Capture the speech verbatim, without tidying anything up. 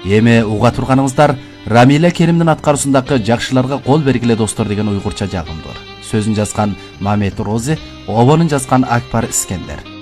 Эми уга турганыңыздар Рамиля Керимдин аткаруусундагы жакшыларга кол бергиле достор деген уйгурча жагымдыр. Сөзүн жазган Мамет Рози, обонун жазган Акбар Искендер.